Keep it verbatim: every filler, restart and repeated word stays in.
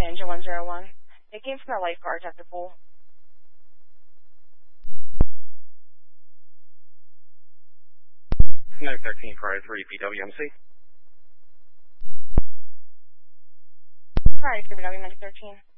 engine one zero one. It came from the lifeguards at the pool. nine thirteen prior three P W M C. Prior three P W nine thirteen.